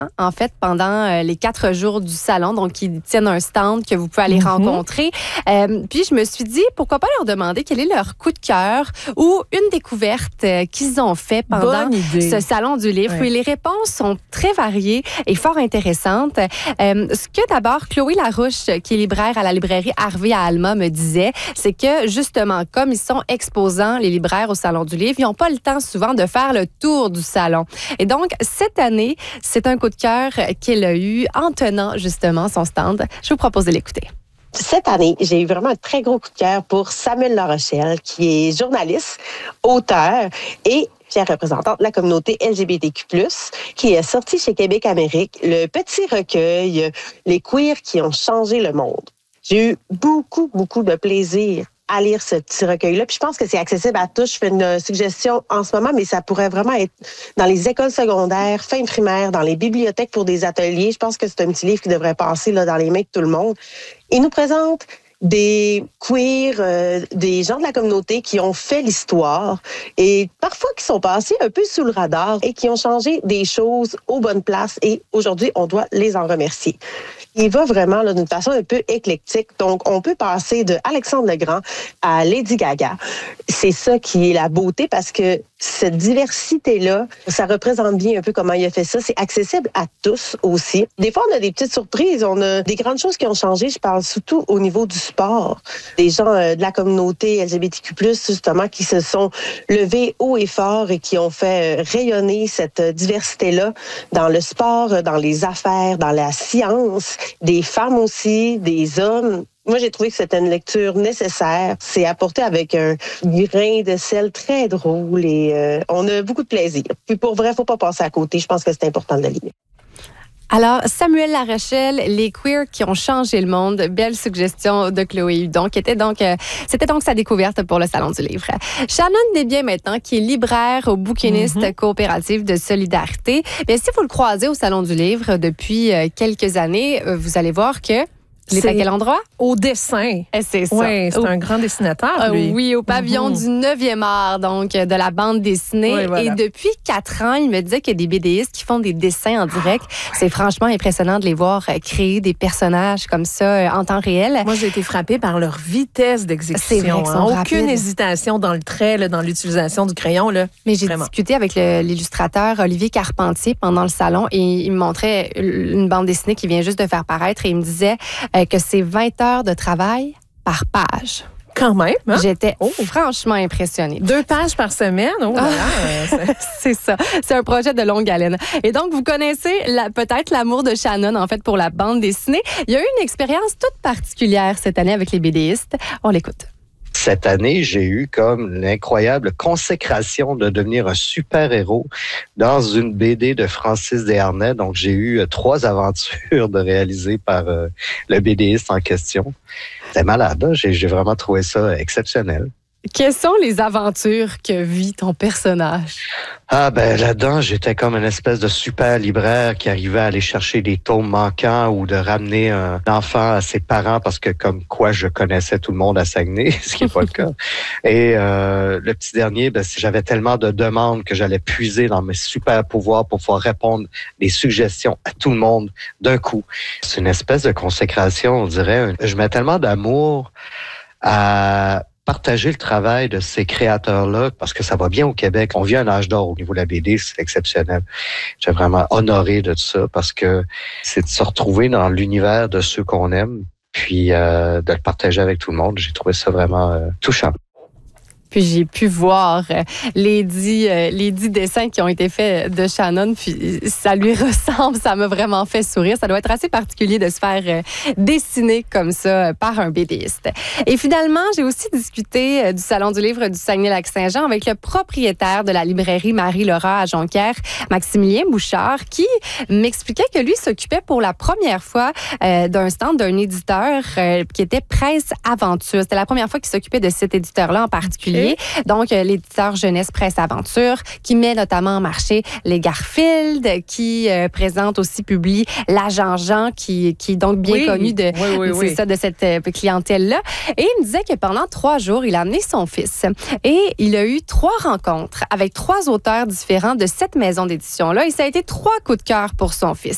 en fait, pendant les 4 jours du salon. Donc, ils tiennent un stand que vous pouvez aller rencontrer. Puis, je me suis dit, pourquoi pas leur demander quel est leur coup de cœur ou une découverte qu'ils ont fait pendant ce salon du livre. Puis, les réponses sont très variées et fort intéressantes. Ce que d'abord, Chloé Larouche, qui est libraire à la librairie Harvey à Alma, me disait, c'est que justement, comme ils sont exposants, les libraires au salon du livre, ils n'ont pas le temps souvent de faire le tour du salon. Et donc, cette année, c'est un coup de cœur qu'elle a eu en tenant justement son stand. Je vous propose de l'écouter. Cette année, j'ai eu vraiment un très gros coup de cœur pour Samuel Larochelle, qui est journaliste, auteur et fière représentante de la communauté LGBTQ+, qui a sorti chez Québec Amérique le petit recueil « Les queers qui ont changé le monde ». J'ai eu beaucoup de plaisir à lire ce petit recueil-là. Puis je pense que c'est accessible à tous. Je fais une suggestion en ce moment, mais ça pourrait vraiment être dans les écoles secondaires, fin primaire, dans les bibliothèques pour des ateliers. Je pense que c'est un petit livre qui devrait passer là, dans les mains de tout le monde. Il nous présente des queers, des gens de la communauté qui ont fait l'histoire et parfois qui sont passés un peu sous le radar et qui ont changé des choses aux bonnes places et aujourd'hui, on doit les en remercier. Il va vraiment là, d'une façon un peu éclectique. Donc, on peut passer de Alexandre le Grand à Lady Gaga. C'est ça qui est la beauté parce que cette diversité-là, ça représente bien un peu comment il a fait ça. C'est accessible à tous aussi. Des fois, on a des petites surprises. On a des grandes choses qui ont changé. Je parle surtout au niveau du sport. Des gens de la communauté LGBTQ+, justement, qui se sont levés haut et fort et qui ont fait rayonner cette diversité-là dans le sport, dans les affaires, dans la science, des femmes aussi, des hommes. Moi, j'ai trouvé que c'était une lecture nécessaire. C'est apporté avec un grain de sel très drôle et on a beaucoup de plaisir. Puis pour vrai, faut pas passer à côté. Je pense que c'est important de le lire. Alors, Samuel Larochelle, les queers qui ont changé le monde. Belle suggestion de Chloé Hudon, qui était donc, c'était donc sa découverte pour le Salon du Livre. Shannon Desbiens, maintenant, qui est libraire au bouquiniste coopérative de solidarité. Bien, si vous le croisez au Salon du Livre depuis quelques années, vous allez voir que c'est à quel endroit? Au dessin. C'est ça. Oui, c'est un grand dessinateur, lui. Oui, au pavillon du 9e art, donc de la bande dessinée. Oui, voilà. Et depuis 4 ans, il me disait qu'il y a des BDistes qui font des dessins en direct. C'est franchement impressionnant de les voir créer des personnages comme ça en temps réel. Moi, j'ai été frappée par leur vitesse d'exécution. C'est vrai, aucune hésitation dans le trait, là, dans l'utilisation du crayon. Là. Mais j'ai discuté avec l'illustrateur Olivier Carpentier pendant le salon et il me montrait une bande dessinée qui vient juste de faire paraître et il me disait que c'est 20 heures de travail par page. Quand même. Hein? J'étais franchement impressionnée. 2 pages par semaine. Oh là là, c'est ça. C'est un projet de longue haleine. Et donc, vous connaissez peut-être l'amour de Shannon, en fait, pour la bande dessinée. Il y a eu une expérience toute particulière cette année avec les BDistes. On l'écoute. Cette année, j'ai eu comme l'incroyable consécration de devenir un super-héros dans une BD de Francis Desharnais. Donc, j'ai eu 3 aventures de réaliser par le BDiste en question. C'était malade, hein? J'ai vraiment trouvé ça exceptionnel. Quelles sont les aventures que vit ton personnage? Ah ben là-dedans, j'étais comme une espèce de super libraire qui arrivait à aller chercher des tomes manquants ou de ramener un enfant à ses parents parce que comme quoi je connaissais tout le monde à Saguenay, ce qui n'est pas le cas. Et le petit dernier, ben, j'avais tellement de demandes que j'allais puiser dans mes super pouvoirs pour pouvoir répondre des suggestions à tout le monde d'un coup. C'est une espèce de consécration, on dirait. Je mets tellement d'amour à partager le travail de ces créateurs-là, parce que ça va bien au Québec. On vit un âge d'or au niveau de la BD, c'est exceptionnel. Je suis vraiment honoré de ça, parce que c'est de se retrouver dans l'univers de ceux qu'on aime, puis de le partager avec tout le monde. J'ai trouvé ça vraiment touchant. Puis j'ai pu voir les 10 dessins qui ont été faits de Shannon, puis ça lui ressemble, ça m'a vraiment fait sourire. Ça doit être assez particulier de se faire dessiner comme ça par un BDiste. Et finalement, j'ai aussi discuté du Salon du Livre du Saguenay-Lac-Saint-Jean avec le propriétaire de la librairie Marie-Laura à Jonquière, Maximilien Bouchard, qui m'expliquait que lui s'occupait pour la première fois d'un stand d'un éditeur qui était Presse Aventure. C'était la première fois qu'il s'occupait de cet éditeur-là en particulier. Donc, l'éditeur Jeunesse Presse Aventure, qui met notamment en marché les Garfield, qui présente aussi, publie l'Agent Jean, qui est donc bien connu de cette clientèle-là. Et il me disait que pendant 3 jours, il a amené son fils. Et il a eu 3 rencontres avec 3 auteurs différents de cette maison d'édition-là. Et ça a été 3 coups de cœur pour son fils.